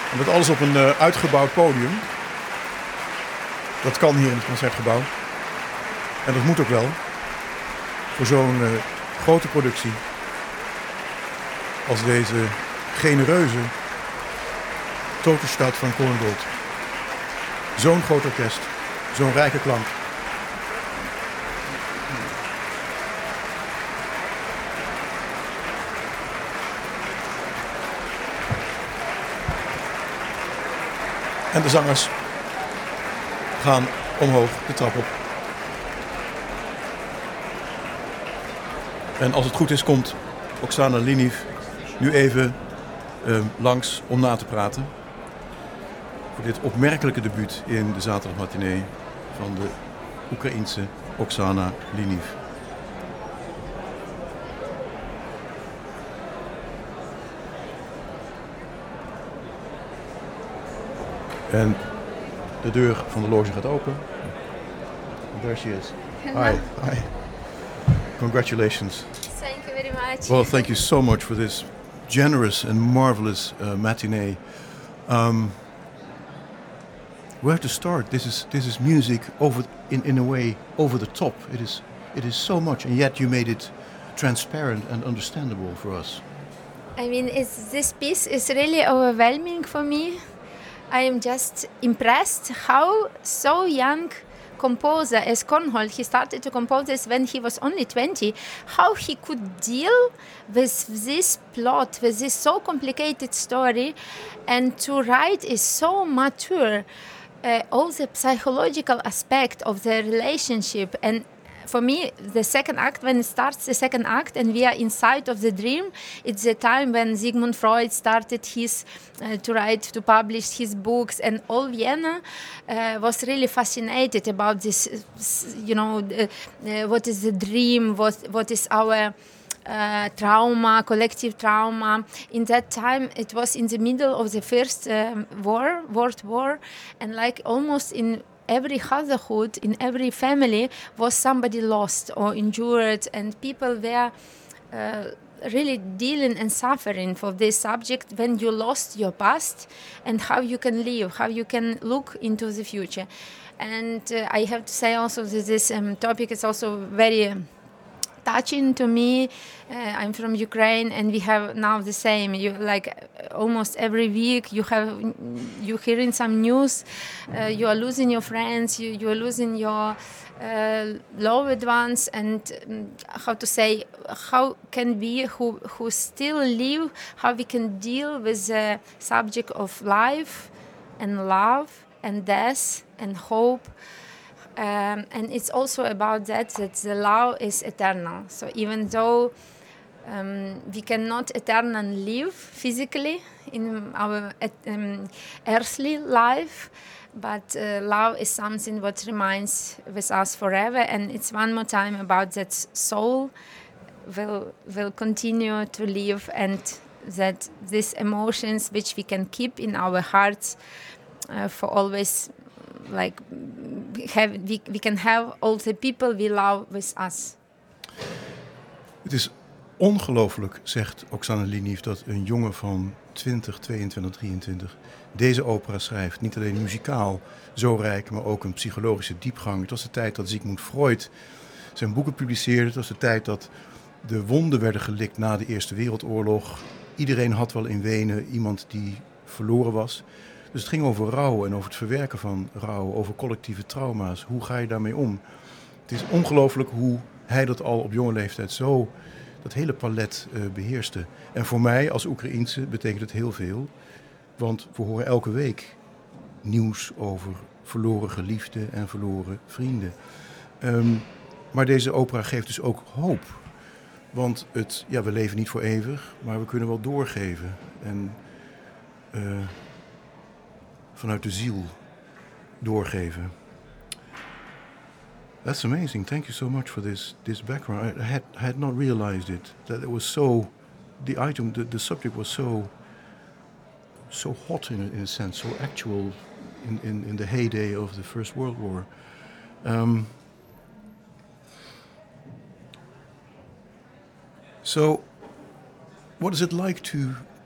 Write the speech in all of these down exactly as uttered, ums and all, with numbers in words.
En dat alles op een uh, uitgebouwd podium. Dat kan hier in het Concertgebouw. En dat moet ook wel. Voor zo'n uh, grote productie. Als deze genereuze Totenstad van Korngold. Zo'n groot orkest. Zo'n rijke klank. En de zangers gaan omhoog de trap op. En als het goed is, komt Oksana Liniv nu even uh, langs om na te praten. Voor dit opmerkelijke debuut in de zaterdagmatinee van de Oekraïense Oksana Liniv. En de deur van de loge gaat open. There she is. Hello. Hi. Hi. Congratulations. Thank you very much. Well, thank you so much for this generous and marvelous uh, matinee. Um, where to start? This is this is music over in, in a way over the top. It is it is so much, and yet you made it transparent and understandable for us. I mean, it's, this piece is really overwhelming for me. I am just impressed how so young composer as Korngold, he started to compose this when he was only twenty, how he could deal with this plot, with this so complicated story, and to write is so mature. Uh, all the psychological aspect of the relationship, and for me, the second act, when it starts the second act and we are inside of the dream, it's the time when Sigmund Freud started his, uh, to write, to publish his books, and all Vienna uh, was really fascinated about this, you know, uh, uh, what is the dream, what, what is our uh, trauma, collective trauma. In that time, it was in the middle of the first um, war, World War, and like almost in every fatherhood, in every family, was somebody lost or injured, and people were uh, really dealing and suffering for this subject when you lost your past and how you can live, how you can look into the future. And uh, I have to say also that this um, topic is also very um, touching to me. Uh, I'm from Ukraine, and we have now the same. You like almost every week you have you hearing some news. Uh, you are losing your friends. You you are losing your uh, loved ones, and um, how to say how can we who who still live, how we can deal with the subject of life and love and death and hope. Um, and it's also about that, that the love is eternal. So even though um, we cannot eternally live physically in our um, earthly life, but uh, love is something what remains with us forever. And it's one more time about that soul will will continue to live, and that these emotions which we can keep in our hearts uh, for always, like have we, we can have all the people we love with us. Het is ongelooflijk, zegt Oksana Liniv, dat een jongen van twintig, tweeëntwintig, drieëntwintig deze opera schrijft. Niet alleen muzikaal zo rijk, maar ook een psychologische diepgang. Het was de tijd dat Sigmund Freud zijn boeken publiceerde. Het was de tijd dat de wonden werden gelikt na de Eerste Wereldoorlog. Iedereen had wel in Wenen iemand die verloren was. Dus het ging over rouw en over het verwerken van rouw, over collectieve trauma's. Hoe ga je daarmee om? Het is ongelooflijk hoe hij dat al op jonge leeftijd zo, dat hele palet uh, beheerste. En voor mij als Oekraïense betekent het heel veel. Want we horen elke week nieuws over verloren geliefden en verloren vrienden. Um, maar deze opera geeft dus ook hoop. Want het, ja, we leven niet voor eeuwig, maar we kunnen wel doorgeven. En uh, vanuit de ziel doorgeven. That's amazing. Thank you so much for this this background. I had had not realized it, that it was so, the item, the, the subject was so so hot in a, in a sense, so actual in, in, in the heyday of the First World War. Um, so, what is it like to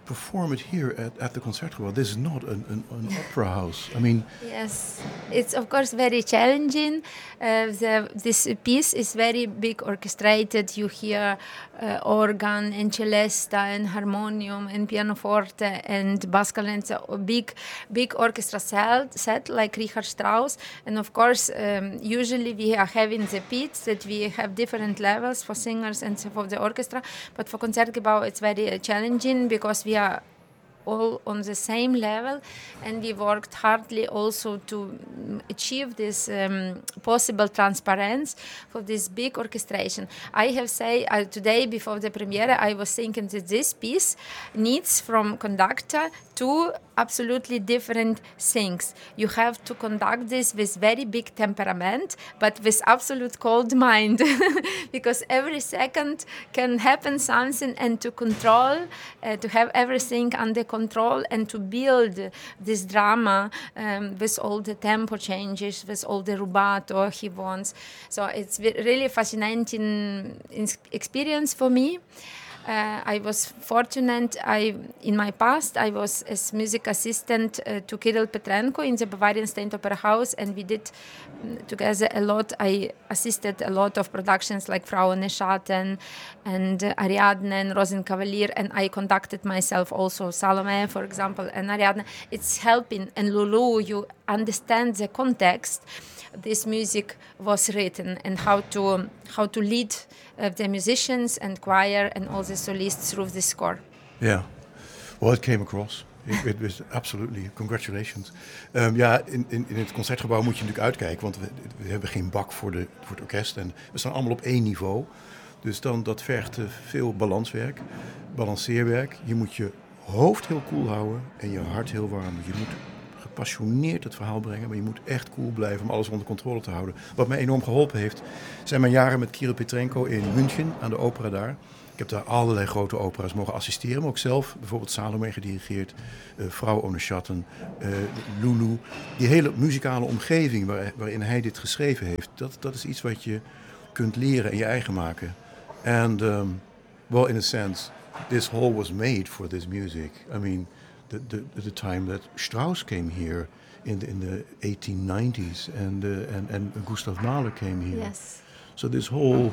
perform it here at, at the Concertgebouw. This is not an, an, an opera house. I mean... Yes, it's of course very challenging. Uh, the, this piece is very big orchestrated. You hear uh, organ and celesta and harmonium and pianoforte and bass clarinet. So a big, big orchestra set, set like Richard Strauss. And of course, um, usually we are having the pits that we have different levels for singers and for the orchestra. But for Concertgebouw, it's very uh, challenging because we are all on the same level, and we worked hardly also to achieve this um, possible transparency for this big orchestration. I have say uh, today before the premiere, I was thinking that this piece needs from conductor two absolutely different things. You have to conduct this with very big temperament, but with absolute cold mind, because every second can happen something, and to control, uh, to have everything under control, and to build this drama um, with all the tempo changes, with all the rubato he wants. So it's really fascinating experience for me. Uh, I was fortunate. I, in my past, I was as music assistant uh, to Kirill Petrenko in the Bavarian State Opera House, and we did um, together a lot. I assisted a lot of productions like Frau Neschatten and uh, Ariadne and Rosenkavalier, and I conducted myself also Salome, for example, and Ariadne. It's helping, and Lulu, you understand the context this music was written, and how to how to lead uh, the musicians and choir and all the solists through the score. Yeah, well, it came across. It, it was absolutely, congratulations. Um, ja, in, in, in het Concertgebouw moet je natuurlijk uitkijken, want we, we hebben geen bak voor, de, voor het orkest en we staan allemaal op één niveau. Dus dan, dat vergt uh, veel balanswerk, balanceerwerk. Je moet je hoofd heel koel houden en je hart heel warm. Je moet gepassioneerd het verhaal brengen, maar je moet echt cool blijven om alles onder controle te houden. Wat mij enorm geholpen heeft, zijn mijn jaren met Kirill Petrenko in München aan de opera daar. Ik heb daar allerlei grote opera's mogen assisteren, maar ook zelf bijvoorbeeld Salome gedirigeerd, uh, Frau ohne Schatten, uh, Lulu. Die hele muzikale omgeving waar, waarin hij dit geschreven heeft, dat, dat is iets wat je kunt leren en je eigen maken. And, um, well, in a sense, this hall was made for this music. I mean, The, the, the time that Strauss came here in the, in the eighteen nineties and, uh, and and Gustav Mahler came here. Yes. So this whole,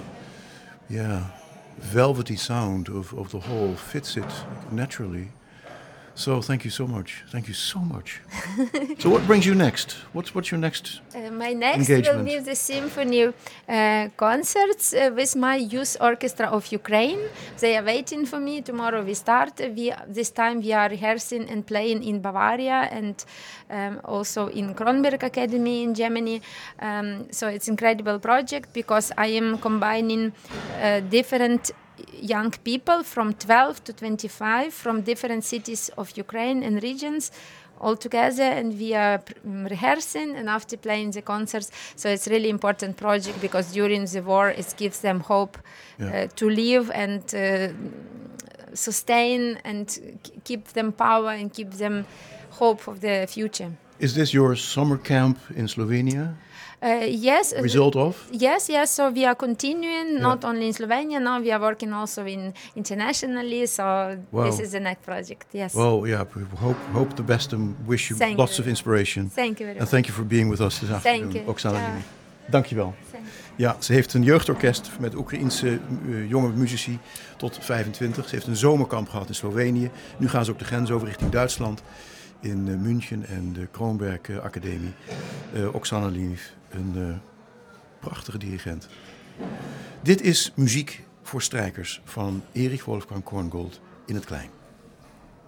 yeah, velvety sound of, of the hall fits it naturally. So thank you so much. Thank you so much. So what brings you next? What's what's your next uh, My next engagement? will be the symphony uh, concerts uh, with my youth orchestra of Ukraine. They are waiting for me. Tomorrow we start. We this time we are rehearsing and playing in Bavaria and um, also in Kronberg Academy in Germany. Um, so it's an incredible project because I am combining uh, different young people from twelve to twenty-five from different cities of Ukraine and regions all together, and we are rehearsing and after playing the concerts. So it's really important project because during the war it gives them hope yeah. uh, to live and uh, sustain and keep them power and keep them hope of the future. Is this your summer camp in Slovenia? Uh, yes. Result of? Yes, yes. So we are continuing, yeah. not only in Slovenia, now we are working also in internationally. So wow. This is the next project, yes. Well, yeah, we hope, hope the best and wish you thank lots you. of inspiration. Thank you very much. And thank you for being with us this afternoon, thank Oksana yeah. Liniv. Dank je wel. Ja, ze heeft een jeugdorkest met Oekraïense uh, jonge muzici tot vijfentwintig. Ze heeft een zomerkamp gehad in Slovenië. Nu gaan ze ook de grens over richting Duitsland. In uh, München en de Kronberg uh, Academie. Uh, Oksana Liniv, een uh, prachtige dirigent. Dit is muziek voor strijkers van Erich Wolfgang Korngold in het klein.